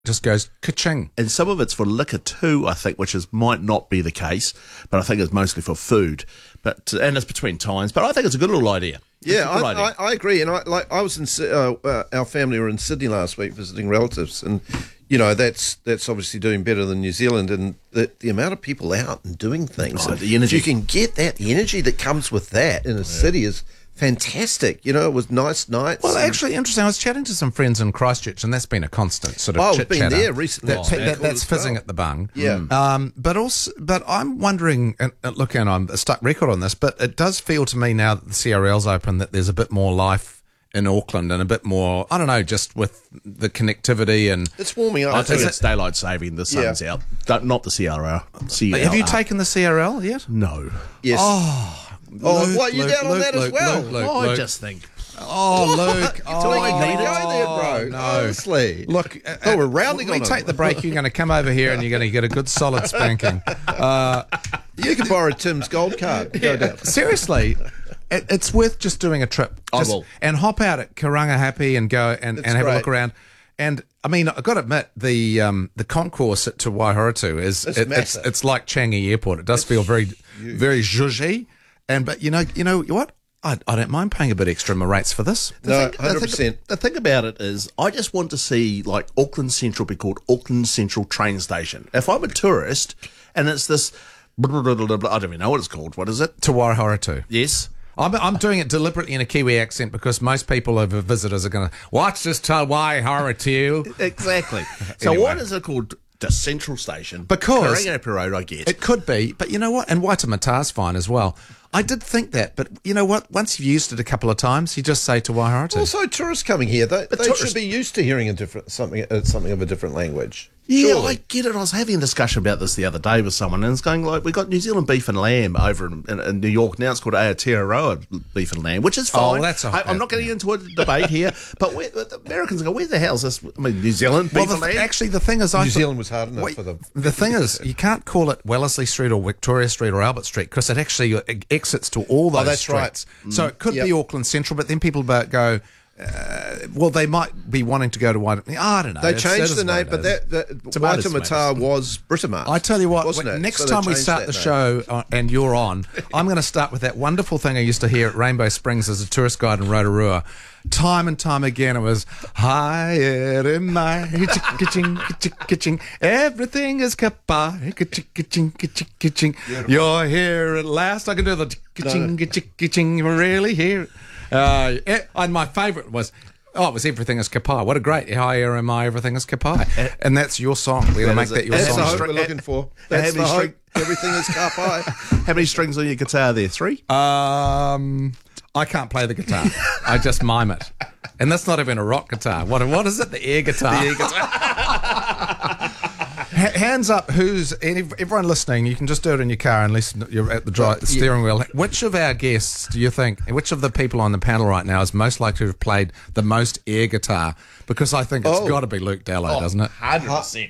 just goes ka-ching. And some of it's for liquor too, I think, might not be the case, but I think it's mostly for food. And it's between times. But I think it's a good little idea. Yeah, I agree. And I was in our family were in Sydney last week visiting relatives, and that's obviously doing better than New Zealand, and the amount of people out and doing things. Oh, the energy. You can get that. The energy that comes with that in a city is fantastic. It was nice nights. Well, actually, interesting. I was chatting to some friends in Christchurch, and that's been a constant sort of chit chatter. I've been there recently. That's fizzing at the bung. Yeah. But I'm wondering, and look, and I'm a stuck record on this, but it does feel to me now that the CRL's open that there's a bit more life in Auckland and a bit more, I don't know, just with the connectivity and... It's warming up. I think it's daylight saving. The sun's out. Not the CRL. Have you taken the CRL yet? No. Yes. Luke, what, you down on that as well? Luke, I just think... Luke. I need go there, bro. No. Honestly. Look, we're rounding on we take the break. You're going to come over here and you're going to get a good solid spanking. You can borrow Tim's gold card. Go down. Seriously, it's worth just doing a trip. I will. And hop out at Karangahape and go and have a look around. And I mean, I've got to admit, the concourse to Waihoratu it's like Changi Airport. It does feel very, very zhuzhy. But you know what? I don't mind paying a bit extra in my rates for this. No, 100%. The thing about it is, I just want to see like Auckland Central be called Auckland Central Train Station. If I'm a tourist and it's this, I don't even know what it's called. What is it? To Waihoratu. Yes. I'm doing it deliberately in a Kiwi accent because most people over visitors are going to watch this to Waihoratu. Exactly. So Anyway. what is it called? The Central Station. Because Karangahape Road, I get. It could be, but you know what? And Waitemata's fine as well. I did think that, but you know what? Once you've used it a couple of times, you just say to Waihoratu. Also, tourists coming here, they should be used to hearing something of a different language. Yeah, Surely. I get it. I was having a discussion about this the other day with someone, and it's going like, we got New Zealand beef and lamb over in New York. Now it's called Aotearoa beef and lamb, which is fine. Oh, that's I'm not getting into a debate here, but the Americans go, where the hell is this? I mean, New Zealand beef and lamb? Actually, the thing is, New Zealand was hard enough for them. The thing is, you can't call it Wellesley Street or Victoria Street or Albert Street because it actually exits to all those streets. Right. So it could be Auckland Central, but then people go... well, they might be wanting to go to Waitemata. I don't know. They changed the name, but Waitemata was Britomart. I tell you what, wasn't it? next So time they we changed start that the name. show and you're on, I'm going to start with that wonderful thing I used to hear at Rainbow Springs as a tourist guide in Rotorua. Time and time again, it was hi in my kitchen, everything is kapai, kitching. You're here at last. I can do the kitching. You're really here. And my favourite was. Oh, it was Everything is Kapai. What a great hi, am I, Everything is Kapai. And that's your song. We're going to make that your That's song. the hope we're looking for. That's the hope. Everything is Kapai. How many strings on your guitar there? 3? I can't play the guitar. I just mime it. And that's not even a rock guitar. What is it? The air guitar. The air guitar. Hands up, everyone listening, you can just do it in your car unless you're at the steering wheel. Which of our guests do you think, which of the people on the panel right now is most likely to have played the most air guitar? Because I think it's got to be Luke Dallow, doesn't it? 100%.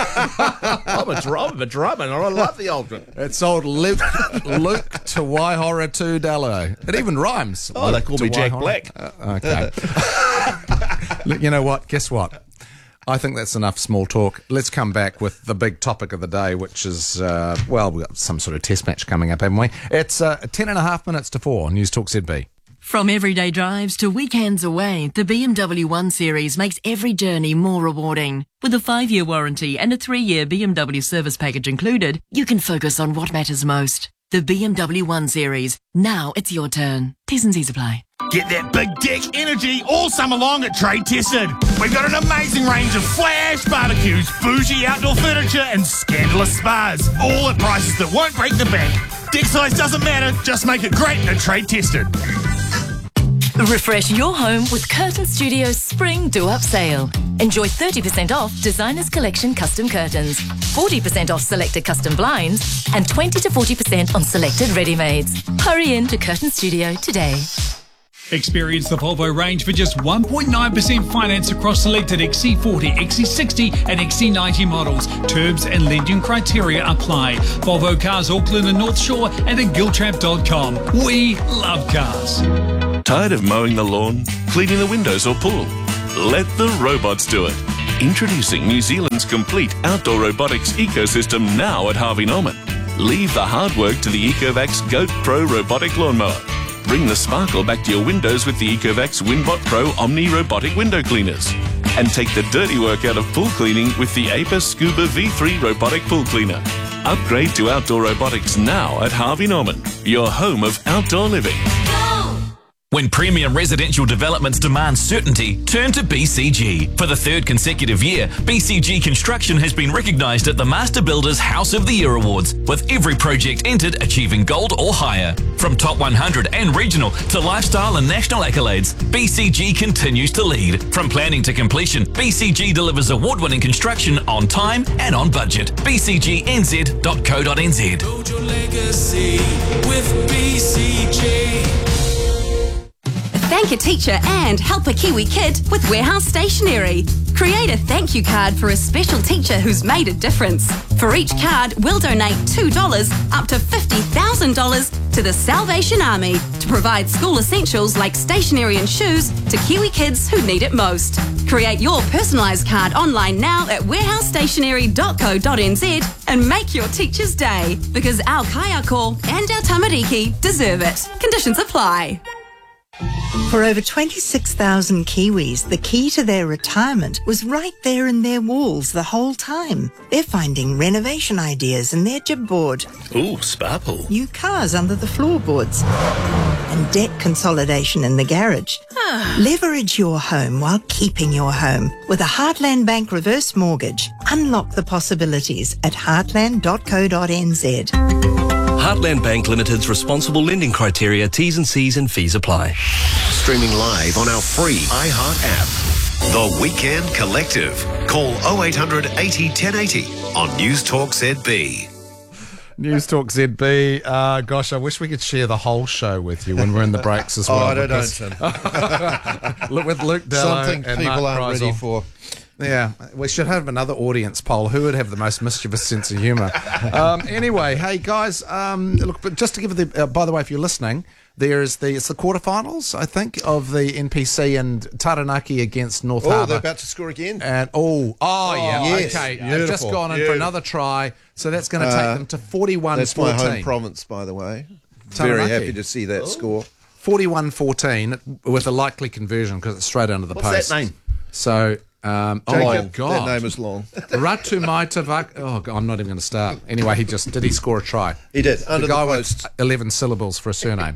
I'm a drummer, and I love the old one. It's old Luke to Waihoratu Dallow. It even rhymes. Oh, they call me Jack Black. Okay. Look, you know what? Guess what? I think that's enough small talk. Let's come back with the big topic of the day, which is, we've got some sort of test match coming up, haven't we? It's 10.5 minutes to 4, News Talk ZB. From everyday drives to weekends away, the BMW 1 Series makes every journey more rewarding. With a 5-year warranty and a 3-year BMW service package included, you can focus on what matters most. The BMW 1 Series. Now it's your turn. T's and C's apply. Get that big dick energy all summer long at Trade Tested. We've got an amazing range of flash barbecues, bougie outdoor furniture and scandalous spas, all at prices that won't break the bank. Dick size doesn't matter, just make it great at Trade Tested. Refresh your home with Curtain Studio's Spring Do-Up Sale. Enjoy 30% off Designers Collection custom curtains, 40% off selected custom blinds, and 20 to 40% on selected ready-mades. Hurry in to Curtain Studio today. Experience the Volvo range for just 1.9% finance across selected XC40, XC60 and XC90 models. Terms and lending criteria apply. Volvo Cars Auckland and North Shore and at giltrap.com. We love cars. Tired of mowing the lawn, cleaning the windows or pool? Let the robots do it. Introducing New Zealand's complete outdoor robotics ecosystem now at Harvey Norman. Leave the hard work to the Ecovacs Goat Pro robotic lawnmower. Bring the sparkle back to your windows with the Ecovacs Winbot Pro Omni robotic window cleaners. And take the dirty work out of pool cleaning with the Apis Scuba V3 robotic pool cleaner. Upgrade to outdoor robotics now at Harvey Norman, your home of outdoor living. When premium residential developments demand certainty, turn to BCG. For the third consecutive year, BCG Construction has been recognised at the Master Builders House of the Year Awards, with every project entered achieving gold or higher. From top 100 and regional to lifestyle and national accolades, BCG continues to lead. From planning to completion, BCG delivers award-winning construction on time and on budget. bcgnz.co.nz. Build your legacy with BCG. Thank a teacher and help a Kiwi kid with Warehouse Stationery. Create a thank you card for a special teacher who's made a difference. For each card, we'll donate $2 up to $50,000 to the Salvation Army to provide school essentials like stationery and shoes to Kiwi kids who need it most. Create your personalised card online now at warehousestationery.co.nz and make your teacher's day, because our kaiako and our tamariki deserve it. Conditions apply. For over 26,000 Kiwis, the key to their retirement was right there in their walls the whole time. They're finding renovation ideas in their jibboard. Ooh, sparkle. New cars under the floorboards. And debt consolidation in the garage. Leverage your home while keeping your home. With a Heartland Bank reverse mortgage, unlock the possibilities at heartland.co.nz. Heartland Bank Limited's responsible lending criteria, T's and C's and fees apply. Streaming live on our free iHeart app. The Weekend Collective. Call 0800 80 1080 on News Talk ZB. News Talk ZB. Gosh, I wish we could share the whole show with you when we're in the breaks as well. Oh, don't, Look, with Luke Dello something and people Mark aren't Kreisel. ready for. Yeah, we should have another audience poll. Who would have the most mischievous sense of humour? Anyway, hey guys, look, but just to give the, by the way, if you're listening, it's the quarterfinals, I think, of the NPC and Taranaki against North Harbour. Oh, they're about to score again. And yeah, yes. okay, Beautiful. they've just gone in for another try, so that's going to take them to 41-14. That's my home province, by the way. Very Taranaki. happy to see that score. 41-14 with a likely conversion because it's straight under the post. What's that name? So. Jacob, oh God! That name is long. Ratu Maitavak. Oh God, I'm not even going to start. Anyway, did he score a try? He did. Under the guy post. with 11 syllables for a surname.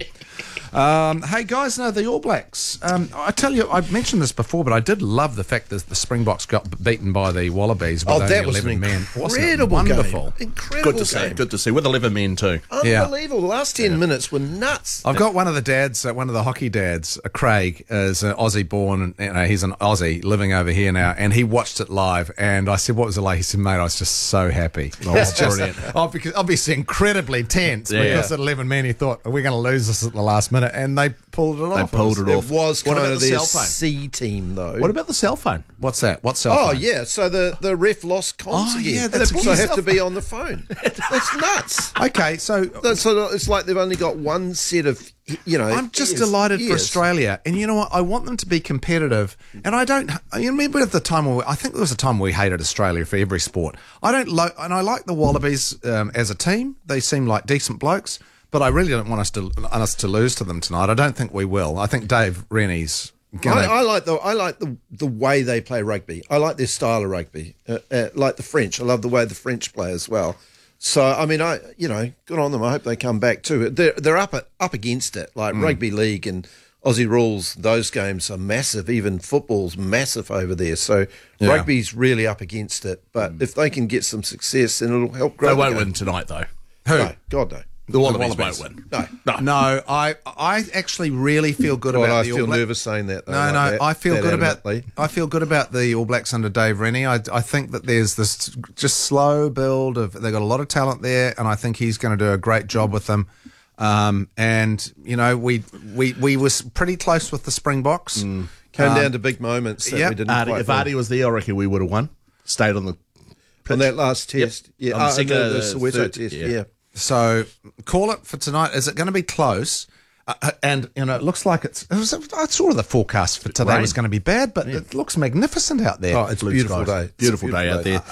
Hey guys, no, the All Blacks. I tell you, I've mentioned this before, but I did love the fact that the Springboks got beaten by the Wallabies with only that was 11 an men. incredible Wonderful. game. Incredible Good to see. game. Good to see. With 11 men too. Unbelievable. The last 10 minutes were nuts. I've got one of the dads, one of the hockey dads, Craig, is an Aussie born, and he's an Aussie living over here now, and he watched it live, and I said, what was it like? He said, mate, I was just so happy. It's just, because obviously incredibly tense, because at 11 men he thought, we're going to lose this at the last minute, and they pulled it off. It was kind of their cell phone? C team, though. What about the cell phone? What's that? What cell phone? Oh, yeah. So the ref lost comms again. yeah, that's so I have to be on the phone. That's nuts. Okay, so it's like they've only got one set of, I'm just delighted for Australia, and you know what? I want them to be competitive, and I don't. You remember at the time I think there was a time we hated Australia for every sport. I like the Wallabies as a team. They seem like decent blokes, but I really don't want us to lose to them tonight. I don't think we will. I think Dave Rennie's gonna. I like the way they play rugby. I like their style of rugby, like the French. I love the way the French play as well. So I mean, good on them. I hope they come back too. They're up against it. Like rugby league and Aussie rules, those games are massive. Even football's massive over there. So rugby's really up against it. But if they can get some success, then it'll help grow. They won't win tonight, though. Who? No, God no. The Wallabies won't win. No. I actually really feel good about I the feel All Blacks. nervous saying that. Though, I feel good adamantly. I feel good about the All Blacks under Dave Rennie. I think that there's this just slow build of they've got a lot of talent there, and I think he's going to do a great job with them. And we were pretty close with the Springboks. Came down to big moments that we didn't quite if Artie was there, I reckon we would have won. Stayed on the on that last test. Yep. Yeah, the Soweto test. Yeah. So call it for tonight. Is it going to be close? And, it looks like I saw the forecast for today Rain. was going to be bad, but it looks magnificent out there. Oh, it's a Blue beautiful skies. day. Beautiful day out there.